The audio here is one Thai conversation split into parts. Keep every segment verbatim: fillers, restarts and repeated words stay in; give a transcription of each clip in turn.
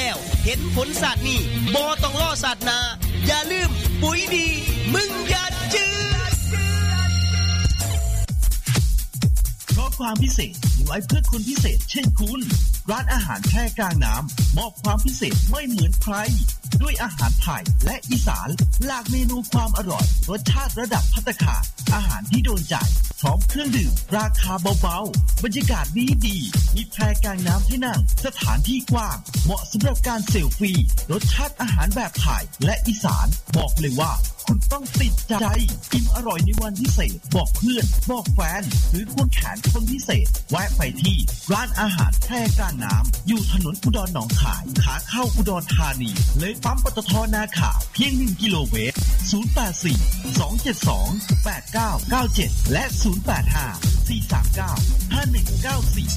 แล้วเห็นผลศาสตร์นี่บ่ต้องรอศาสตร์หน้าอย่าลืมปุ๋ยดีมึงอย่าจื้อเพราะความพิเศษมีไว้เพื่อคนพิเศษเช่นคุณร้านอาหารแพร่กลางน้ำมอบความพิเศษไม่เหมือนใครด้วยอาหารไทยและอีสานหลากเมนูความอร่อยรสชาติระดับภัตตาคารอาหารที่โดนใจพร้อมเครื่องดื่มราคาเบาๆบรรยากาศดีๆมีแพร่กลางน้ำให้นั่งสถานที่กว้างเหมาะสำหรับการเซลฟี่รสชาติอาหารแบบไทยและอีสานบอกเลยว่าคุณต้องติดใจอิ่มอร่อยในวันพิเศษบอกเพื่อนบอกแฟนหรือควงแขนคนพิเศษแวะไปที่ร้านอาหารแพร่กลางน้ำอยู่ถนนอุดรหนองคายขาเข้าอุดรธานีเลยปั๊มปตท.นาขาเพียงหนึ่งกิโลเมตรศูนย์ แปด สี่ สอง เจ็ด สอง แปด เก้า เก้า เจ็ดและศูนย์ แปด ห้า สี่ สาม เก้า ห้า หนึ่ง เก้า สี่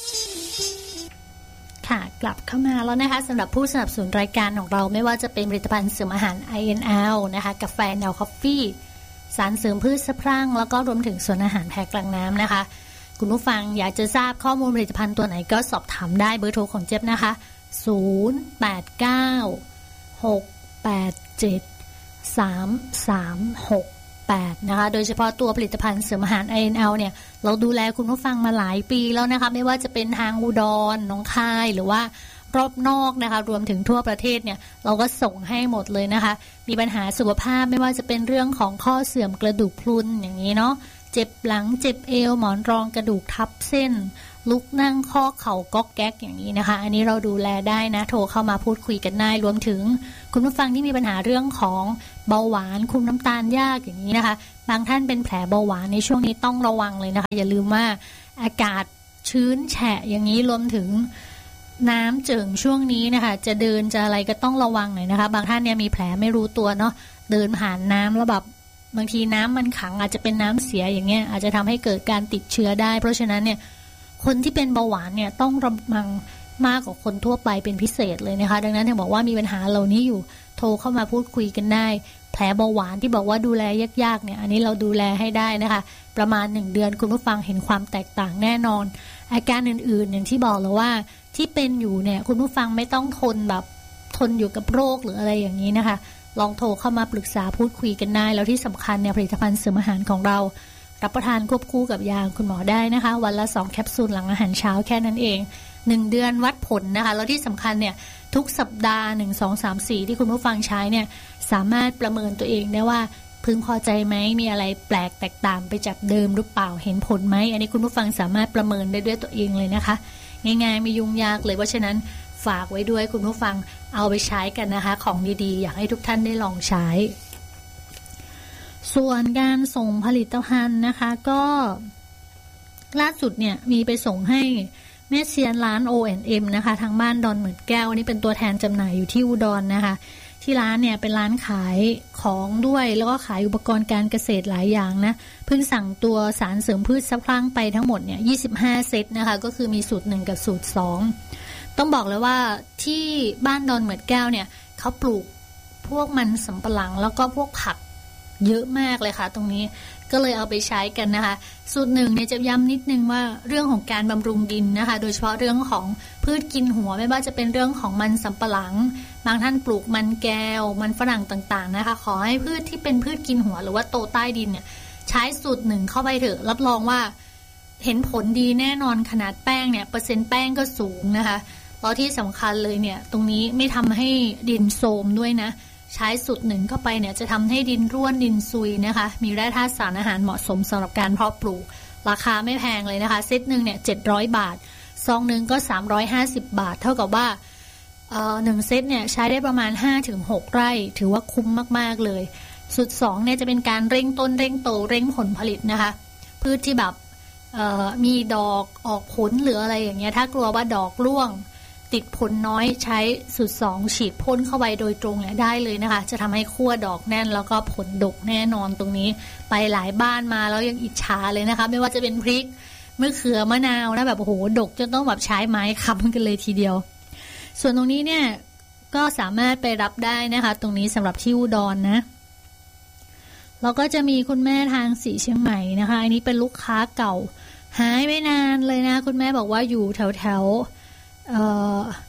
ค่ะกลับเข้ามาแล้วนะคะสำหรับผู้สนับสนุนรายการของเราไม่ว่าจะเป็นผลิตภัณฑ์เสริมอาหาร ไอ เอ็น แอล นะคะกาแฟแนวคอฟฟี่สารเสริมพืชสะพรั่งแล้วก็รวมถึงส่วนอาหารแพร่กลางน้ำนะคะคุณผู้ฟังอยากจะทราบข้อมูลผลิตภัณฑ์ตัวไหนก็สอบถามได้เบอร์โทรของเจี๊ยบนะคะศูนย์ แปด เก้า หก แปด เจ็ด สาม สาม หก แปดนะคะโดยเฉพาะตัวผลิตภัณฑ์เสริมอาหาร ไอ เอ็น แอล เนี่ยเราดูแลคุณผู้ฟังมาหลายปีแล้วนะคะไม่ว่าจะเป็นทางอุดรหนองคายหรือว่ารอบนอกนะคะรวมถึงทั่วประเทศเนี่ยเราก็ส่งให้หมดเลยนะคะมีปัญหาสุขภาพไม่ว่าจะเป็นเรื่องของข้อเสื่อมกระดูกพรุนอย่างนี้เนาะเจ็บหลังเจ็บเอวหมอนรองกระดูกทับเส้นลุกนั่งข้อเข่าก๊อกแก๊กอย่างนี้นะคะอันนี้เราดูแลได้นะโทรเข้ามาพูดคุยกันได้รวมถึงคุณผู้ฟังที่มีปัญหาเรื่องของเบาหวานคุมน้ำตาลยากอย่างนี้นะคะบางท่านเป็นแผลเบาหวานในช่วงนี้ต้องระวังเลยนะคะอย่าลืมว่าอากาศชื้นแฉะอย่างนี้รวมถึงน้ำเจิ่งช่วงนี้นะคะจะเดินจะอะไรก็ต้องระวังหน่อยนะคะบางท่านเนี่ยมีแผลไม่รู้ตัวเนาะเดินผ่านน้ำแล้วแบบบางทีน้ำมันขังอาจจะเป็นน้ำเสียอย่างเงี้ยอาจจะทำให้เกิดการติดเชื้อได้เพราะฉะนั้นเนี่ยคนที่เป็นเบาหวานเนี่ยต้องระวังมากกว่าคนทั่วไปเป็นพิเศษเลยนะคะดังนั้นถึงบอกว่ามีปัญหาเหล่านี้อยู่โทรเข้ามาพูดคุยกันได้แผลเบาหวานที่บอกว่าดูแลยากๆเนี่ยอันนี้เราดูแลให้ได้นะคะประมาณหนึ่งเดือนคุณผู้ฟังเห็นความแตกต่างแน่นอนอาการอื่นๆอย่างที่บอกเลยว่าที่เป็นอยู่เนี่ยคุณผู้ฟังไม่ต้องทนแบบทนอยู่กับโรคหรืออะไรอย่างนี้นะคะลองโทรเข้ามาปรึกษาพูดคุยกันได้แล้วที่สำคัญเนี่ยผลิตภัณฑ์เสริมอาหารของเรารับประทานควบคู่กับยาคุณหมอได้นะคะวันละสองแคปซูลหลังอาหารเช้าแค่นั้นเองหนึ่งเดือนวัดผลนะคะแล้วที่สำคัญเนี่ยทุกสัปดาห์หนึ่ง สอง สาม สี่ที่คุณผู้ฟังใช้เนี่ยสามารถประเมินตัวเองได้ว่าพึงพอใจไหมมีอะไรแปลกแตกต่างไปจากเดิมหรือเปล่าเห็นผลไหมอันนี้คุณผู้ฟังสามารถประเมินได้ด้วยตัวเองเลยนะคะง่ายๆไม่ยุ่งยากเลยเพราะฉะนั้นฝากไว้ด้วยคุณผู้ฟังเอาไปใช้กันนะคะของดีๆอยากให้ทุกท่านได้ลองใช้ส่วนการส่งผลิตภัณฑ์นะคะก็ล่าสุดเนี่ยมีไปส่งให้แม่เซียนร้าน โอ แอนด์ เอ็ม นะคะทางบ้านดอนเหมือนแก้วนี่เป็นตัวแทนจำหน่ายอยู่ที่อุดร นะคะที่ร้านเนี่ยเป็นร้านขายของด้วยแล้วก็ขายอุปกรณ์การเกษตรหลายอย่างนะเพิ่งสั่งตัวสารเสริมพืชสะพรั่งไปทั้งหมดเนี่ยยี่สิบห้าเซตนะคะก็คือมีสูตรหนึ่งกับสูตรสองต้องบอกเลยว่าที่บ้านดอนเหมือนแก้วเนี่ยเขาปลูกพวกมันสำปะหลังแล้วก็พวกผักเยอะมากเลยค่ะตรงนี้ก็เลยเอาไปใช้กันนะคะสูตรหนึ่งเนี่ยจะย้ำนิดนึงว่าเรื่องของการบำรุงดินนะคะโดยเฉพาะเรื่องของพืชกินหัวไม่ว่าจะเป็นเรื่องของมันสำปะหลังบางท่านปลูกมันแก้วมันฝรั่งต่างๆนะคะขอให้พืชที่เป็นพืชกินหัวหรือว่าโตใต้ดินเนี่ยใช้สูตรหนึ่งเข้าไปเถอะรับรองว่าเห็นผลดีแน่นอนขนาดแป้งเนี่ยเปอร์เซ็นต์แป้งก็สูงนะคะแล้วที่สำคัญเลยเนี่ยตรงนี้ไม่ทำให้ดินโทรมด้วยนะใช้สูตรหนึ่งเข้าไปเนี่ยจะทำให้ดินร่วนดินซุยนะคะมีแร่ธาตุสารอาหารเหมาะสมสำหรับการเพาะปลูกราคาไม่แพงเลยนะคะเซตหนึ่งเนี่ยเจ็ดร้อยบาทซองหนึ่งก็สามร้อยห้าสิบบาทเท่ากับว่าเอ่อหนึ่งเซตเนี่ยใช้ได้ประมาณ ห้าถึงหก ไร่ถือว่าคุ้มมากๆเลยสูตรสองเนี่ยจะเป็นการเร่งต้นเร่งโตเร่งผลผลิตนะคะพืชที่แบบเอ่อมีดอกออกผลหรืออะไรอย่างเงี้ยถ้ากลัวว่าดอกร่วงติดผลน้อยใช้สูตรสองฉีดพ่นเข้าไปโดยตรงเนี่ยได้เลยนะคะจะทำให้คั่วดอกแน่นแล้วก็ผลดกแน่นอนตรงนี้ไปหลายบ้านมาแล้วยังอิจฉาเลยนะคะไม่ว่าจะเป็นพริกมะเขือมะนาวนะแบบโอ้โหดกจนต้องแบบใช้ไม้ค้ำกันเลยทีเดียวส่วนตรงนี้เนี่ยก็สามารถไปรับได้นะคะตรงนี้สำหรับที่อุดร นะแล้วก็จะมีคุณแม่ทางสีเชียงใหม่นะคะอันนี้เป็นลูกค้าเก่าหายไปนานเลยนะคุณแม่บอกว่าอยู่แถวแถว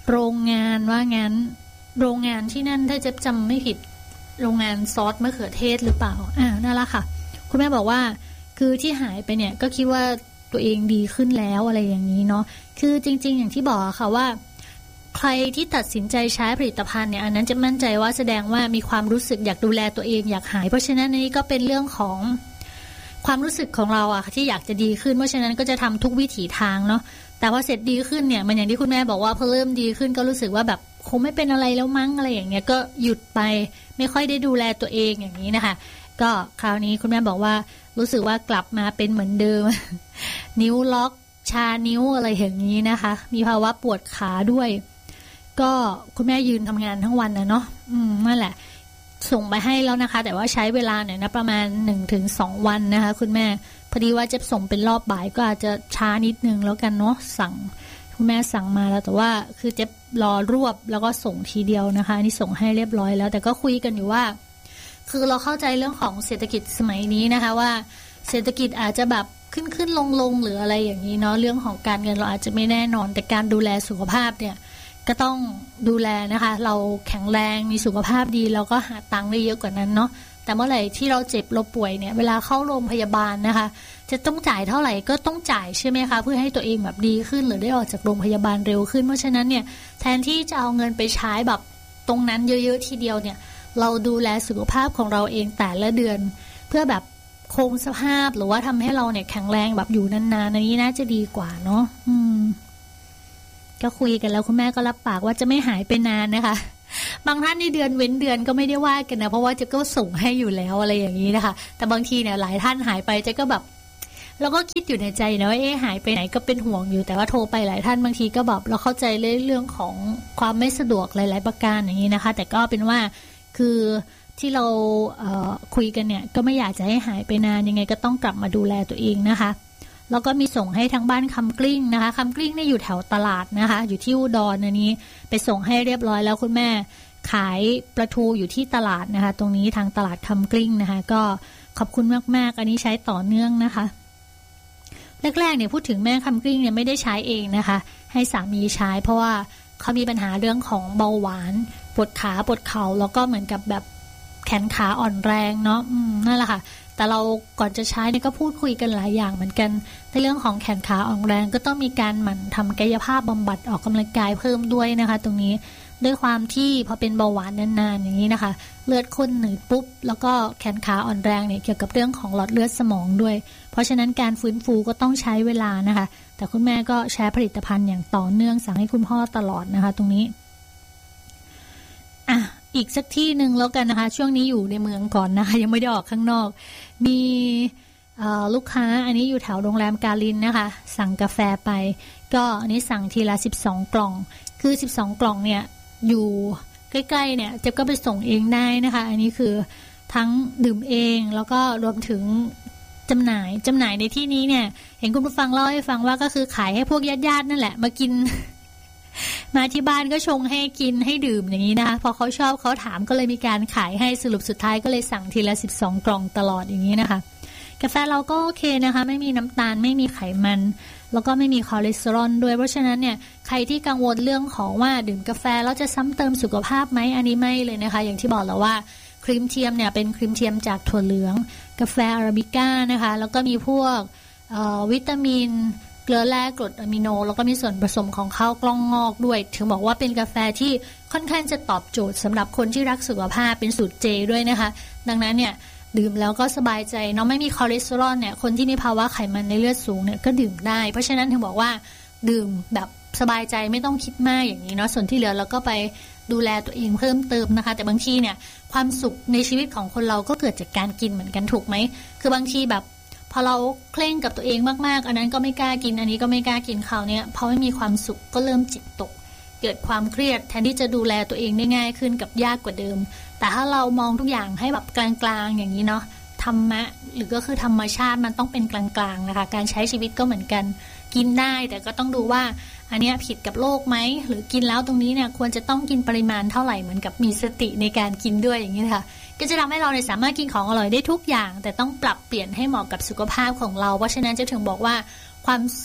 โรงงานว่างั้นโรงงานที่นั่นถ้าเจ๊จำไม่ผิดโรงงานซอสมะเขือเทศหรือเปล่าอ่านั่นแหละค่ะคุณแม่บอกว่าคือที่หายไปเนี่ยก็คิดว่าตัวเองดีขึ้นแล้วอะไรอย่างนี้เนาะคือจริงๆอย่างที่บอกค่ะว่าใครที่ตัดสินใจใช้ผลิตภัณฑ์เนี่ยอันนั้นจะมั่นใจว่าแสดงว่ามีความรู้สึกอยากดูแลตัวเองอยากหายเพราะฉะนั้นนี่ก็เป็นเรื่องของความรู้สึกของเราอะที่อยากจะดีขึ้นเพราะฉะนั้นก็จะทำทุกวิถีทางเนาะแต่พอเสร็จดีขึ้นเนี่ยมันอย่างที่คุณแม่บอกว่าพอเริ่มดีขึ้นก็รู้สึกว่าแบบคงไม่เป็นอะไรแล้วมั้งอะไรอย่างเงี้ยก็หยุดไปไม่ค่อยได้ดูแลตัวเองอย่างนี้นะคะก็คราวนี้คุณแม่บอกว่ารู้สึกว่ากลับมาเป็นเหมือนเดิม นิ้วล็อกชานิ้วอะไรอย่างนี้นะคะมีภาวะปวดขาด้วยก็คุณแม่ยืนทำงานทั้งวันนะเนาะอืมนั่นแหละส่งไปให้แล้วนะคะแต่ว่าใช้เวลาหน่อยนะประมาณ หนึ่งถึงสอง วันนะคะคุณแม่พอดีว่าจะส่งเป็นรอบบ่ายก็อาจจะช้านิดนึงแล้วกันเนาะสั่งคุณแม่สั่งมาแล้วแต่ว่าคือจะรอรวบแล้วก็ส่งทีเดียวนะคะนี่ส่งให้เรียบร้อยแล้วแต่ก็คุยกันอยู่ว่าคือเราเข้าใจเรื่องของเศรษฐกิจสมัยนี้นะคะว่าเศรษฐกิจอาจจะแบบขึ้นขึ้นลงลงหรืออะไรอย่างนี้เนาะเรื่องของการเงินเราอาจจะไม่แน่นอนแต่การดูแลสุขภาพเนี่ยก็ต้องดูแลนะคะเราแข็งแรงมีสุขภาพดีเราก็หาตังค์ได้เยอะกว่านั้นเนาะแต่เมื่อไหร่ที่เราเจ็บเราป่วยเนี่ยเวลาเข้าโรงพยาบาลนะคะจะต้องจ่ายเท่าไหร่ก็ต้องจ่ายใช่ไหมคะเพื่อให้ตัวเองแบบดีขึ้นหรือได้ออกจากโรงพยาบาลเร็วขึ้นเพราะฉะนั้นเนี่ยแทนที่จะเอาเงินไปใช้แบบตรงนั้นเยอะๆทีเดียวเนี่ยเราดูแลสุขภาพของเราเองแต่ละเดือนเพื่อแบบคงสภาพหรือว่าทำให้เราเนี่ยแข็งแรงแบบอยู่นานๆอันนี้น่าจะดีกว่าเนาะอืมก็คุยกันแล้วคุณแม่ก็รับปากว่าจะไม่หายไปนานนะคะบางท่านในเดือนเว้นเดือนก็ไม่ได้ว่ากันนะเพราะว่าจะก็ส่งให้อยู่แล้วอะไรอย่างนี้นะคะแต่บางทีเนี่ยหลายท่านหายไปจะก็แบบเราก็คิดอยู่ในใจนะว่าเอ๊ะหายไปไหนก็เป็นห่วงอยู่แต่ว่าโทรไปหลายท่านบางทีก็แบบเราเข้าใจเรื่องของความไม่สะดวกหลายๆประการอย่างนี้นะคะแต่ก็เป็นว่าคือที่เราเอ่อคุยกันเนี่ยก็ไม่อยากจะให้หายไปนานยังไงก็ต้องกลับมาดูแลตัวเองนะคะแล้วก็มีส่งให้ทางบ้านคำกลิ้งนะคะคำกลิ้งเนี่ยอยู่แถวตลาดนะคะอยู่ที่อุดรอันนี้ไปส่งให้เรียบร้อยแล้วคุณแม่ขายปลาทูอยู่ที่ตลาดนะคะตรงนี้ทางตลาดคำกลิ้งนะคะก็ขอบคุณมากๆอันนี้ใช้ต่อเนื่องนะคะแรกๆเนี่ยพูดถึงแม่คำกลิ้งเนี่ยไม่ได้ใช้เองนะคะให้สามีใช้เพราะว่าเขามีปัญหาเรื่องของเบาหวานปวดขาปวดเข่าแล้วก็เหมือนกับแบบแขนขาอ่อนแรงเนาะอืมนั่นแหละค่ะแต่เราก่อนจะใช้เนี่ยก็พูดคุยกันหลายอย่างเหมือนกันในเรื่องของแขนขาอ่อนแรงก็ต้องมีการหมั่นทำกายภาพบำบัดออกกำลังกายเพิ่มด้วยนะคะตรงนี้ด้วยความที่พอเป็นเบาหวานนานๆอย่างนี้นะคะเลือดข้นหนืดปุ๊บแล้วก็แขนขาอ่อนแรงเนี่ยเกี่ยวกับเรื่องของหลอดเลือดสมองด้วยเพราะฉะนั้นการฟื้นฟูก็ต้องใช้เวลานะคะแต่คุณแม่ก็ใช้ผลิตภัณฑ์อย่างต่อเนื่องสั่งให้คุณพ่อตลอดนะคะตรงนี้อ่ะอีกสักที่หนึ่งแล้วกันนะคะช่วงนี้อยู่ในเมืองก่อนนะคะยังไม่ได้ออกข้างนอกมีลูกค้าอันนี้อยู่แถวโรงแรมกาลินนะคะสั่งกาแฟไปก็อันนี้สั่งทีละสิบสองกล่องคือสิบสองกล่องเนี่ยอยู่ใกล้ๆเนี่ยเจ๊ก็ไปส่งเองได้นะคะอันนี้คือทั้งดื่มเองแล้วก็รวมถึงจำหน่ายจำหน่ายในที่นี้เนี่ยเห็นคุณผู้ฟังเล่าให้ฟังว่าก็คือขายให้พวกญาติๆนั่นแหละมากิน มาที่บ้านก็ชงให้กินให้ดื่มอย่างนี้นะคะพอเขาชอบเขาถามก็เลยมีการขายให้สรุปสุดท้ายก็เลยสั่งทีละสิบสองกล่องตลอดอย่างนี้นะคะกาแฟเราก็โอเคนะคะไม่มีน้ำตาลไม่มีไขมันแล้วก็ไม่มีคอเลสเตอรอลด้วยเพราะฉะนั้นเนี่ยใครที่กังวลเรื่องของว่าดื่มกาแฟแล้วจะซ้ำเติมสุขภาพไหมอันนี้ไม่เลยนะคะอย่างที่บอกแล้วว่าครีมเทียมเนี่ยเป็นครีมเทียมจากถั่วเหลืองกาแฟอาราบิก้านะคะแล้วก็มีพวกวิตามินเกลือแร่กรดอะมิโนแล้วก็มีส่วนผสมของข้าวกล้องงอกด้วยถึงบอกว่าเป็นกาแฟที่ค่อนข้างจะตอบโจทย์สำหรับคนที่รักสุขภาพเป็นสูตรเจด้วยนะคะดังนั้นเนี่ยดื่มแล้วก็สบายใจเนาะไม่มีคอเลสเตอรอลเนี่ยคนที่มีภาวะไขมันในเลือดสูงเนี่ยก็ดื่มได้เพราะฉะนั้นถึงบอกว่าดื่มแบบสบายใจไม่ต้องคิดมากอย่างนี้เนาะส่วนที่เหลือเราก็ไปดูแลตัวเองเพิ่มเติมนะคะแต่บางทีเนี่ยความสุขในชีวิตของคนเราก็เกิดจากการกินเหมือนกันถูกไหมคือบางทีแบบพอเราเคร่งกับตัวเองมากๆอันนั้นก็ไม่กล้ากินอันนี้ก็ไม่กล้ากินคราวนี้พอไม่มีความสุขก็เริ่มจิตตกเกิดความเครียดแทนที่จะดูแลตัวเองได้ง่ายขึ้นกับยากกว่าเดิมแต่ถ้าเรามองทุกอย่างให้แบบกลางๆอย่างนี้เนาะธรรมะหรือก็คือธรรมชาติมันต้องเป็นกลางๆนะคะการใช้ชีวิตก็เหมือนกันกินได้แต่ก็ต้องดูว่าอันนี้ผิดกับโลกไหมหรือกินแล้วตรงนี้เนี่ยควรจะต้องกินปริมาณเท่าไหร่เหมือนกับมีสติในการกินด้วยอย่างนี้ค่ะก็จะทำให้เราเนี่ยสามารถกินของอร่อยได้ทุกอย่างแต่ต้องปรับเปลี่ยนให้เหมาะกับสุขภาพของเราเพราะฉะนั้นจะถึงบอกว่าความสึก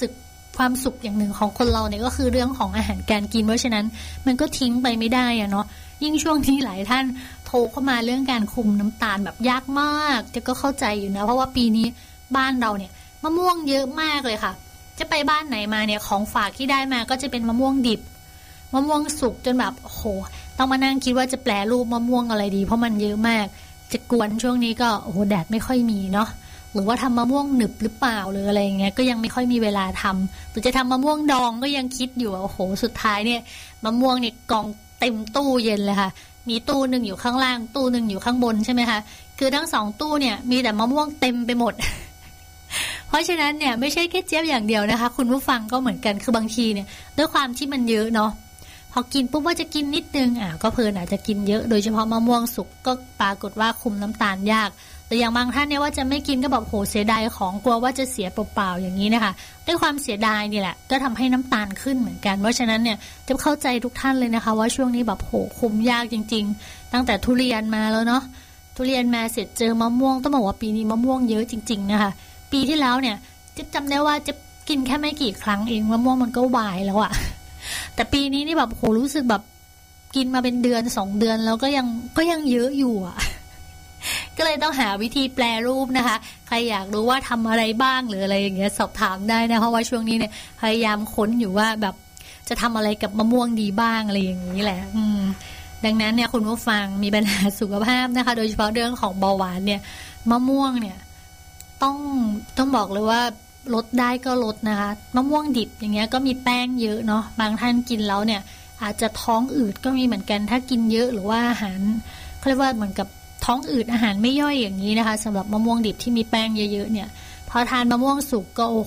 ความสุขอย่างหนึ่งของคนเราเนี่ยก็คือเรื่องของอาหารการกินเพราะฉะนั้นมันก็ทิ้งไปไม่ได้อะเนาะยิ่งช่วงที่หลายท่านโทรเข้ามาเรื่องการคุมน้ำตาลแบบยากมากจะก็เข้าใจอยู่นะเพราะว่าปีนี้บ้านเราเนี่ยมะม่วงเยอะมากเลยค่ะจะไปบ้านไหนมาเนี่ยของฝากที่ได้มาก็จะเป็นมะม่วงดิบมะม่วงสุกจนแบบโอ้โหต้องมานั่งคิดว่าจะแปรรูปมะม่วงอะไรดีเพราะมันเยอะมากจะกวนช่วงนี้ก็โอ้โหแดดไม่ค่อยมีเนาะหรือว่าทำมะม่วงหนึบหรือเปล่าหรืออะไรอย่างเงี้ยก็ยังไม่ค่อยมีเวลาทำหรือจะทำมะม่วงดองก็ยังคิดอยู่โอ้โหสุดท้ายเนี่ยมะม่วงเนี่ยกองเต็มตู้เย็นเลยค่ะมีตู้หนึ่งอยู่ข้างล่างตู้หนึ่งอยู่ข้างบนใช่ไหมคะคือทั้งสองตู้เนี่ยมีแต่มะม่วงเต็มไปหมด เพราะฉะนั้นเนี่ยไม่ใช่แค่เจี๊ยบอย่างเดียวนะคะคุณผู้ฟังก็เหมือนกันคือบางทีเนี่ยด้วยความที่มันเยอะเนาะพอกินปุ๊บว่าจะกินนิดนึงอ่ะก็เพลินอาจจะกินเยอะโดยเฉพาะมะม่วงสุกก็ปรากฏว่าคุมน้ำตาลยากแต่อย่างบางท่านเนี่ยว่าจะไม่กินก็แบบโหเสียดายของกลัวว่าจะเสียเปล่าๆอย่างนี้นะคะด้วยความเสียดายนี่แหละก็ทำให้น้ำตาลขึ้นเหมือนกันเพราะฉะนั้นเนี่ยจะเข้าใจทุกท่านเลยนะคะว่าช่วงนี้แบบโหคุมยากจริงๆตั้งแต่ทุเรียนมาแล้วเนาะทุเรียนมาเสร็จเจอมะม่วงต้องบอกว่าปีนี้มะม่วงเยอะจริงๆนะคะปีที่แล้วเนี่ยจะจำได้ว่าจะกินแค่ไม่กี่ครั้งเองมะม่วงมันก็วายแล้วอะแต่ปีนี้นี่แบบโหรู้สึกแบบกินมาเป็นเดือนสองเดือนแล้วก็ยังก็ยังเยอะอยู่อะก็เลยต้องหาวิธีแปรรูปนะคะใครอยากรู้ว่าทำอะไรบ้างหรืออะไรอย่างเงี้ยสอบถามได้นะเพราะว่าช่วงนี้เนี่ยพยายามค้นอยู่ว่าแบบจะทำอะไรกับมะม่วงดีบ้างอะไรอย่างนี้แหละอืมดังนั้นเนี่ยคุณผู้ฟังมีปัญหาสุขภาพนะคะโดยเฉพาะเรื่องของเบาหวานเนี่ยมะม่วงเนี่ยต้องต้องบอกเลยว่าลดได้ก็ลดนะคะมะม่วงดิบอย่างเงี้ยก็มีแป้งเยอะเนาะบางท่านกินแล้วเนี่ยอาจจะท้องอืดก็มีเหมือนกันถ้ากินเยอะหรือว่าอาหารเขาเรียกว่าเหมือนกับท้องอืดอาหารไม่ย่อยอย่างนี้นะคะสำหรับมะม่วงดิบที่มีแป้งเยอะๆเนี่ยพอทานมะม่วงสุกก็โอ้